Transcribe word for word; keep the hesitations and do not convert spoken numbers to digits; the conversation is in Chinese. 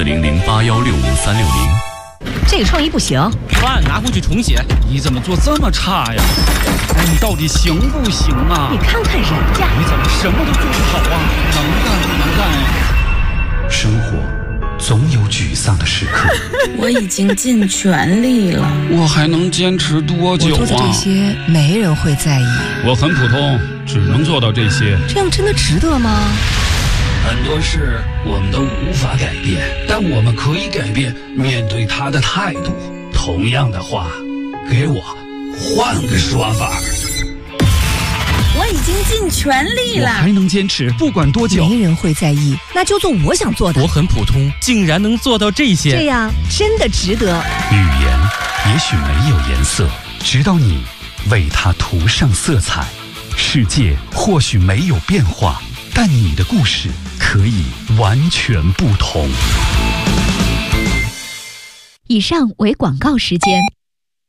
四零零八幺六五三六零。 这个创意不行， 饭拿回去重写。你怎么做这么差呀？哎，你到底行不行啊？ 你看看人家， 你怎么什么都做不好啊？能干不能干呀？ 生活总有沮丧的时刻。 我已经尽全力了， 我还能坚持多久啊？ 我做的这些没人会在意。 我很普通，只能做到这些。 这样真的值得吗？ 很多事我们都无法改变，但我们可以改变面对它的态度。同样的话，给我换个说法。 我已经尽全力了， 我还能坚持，不管多久。 没人会在意，那就做我想做的。 我很普通，竟然能做到这些， 这样真的值得。 语言也许没有颜色，直到你为它涂上色彩。世界或许没有变化，但你的故事可以完全不同。 以上为广告时间。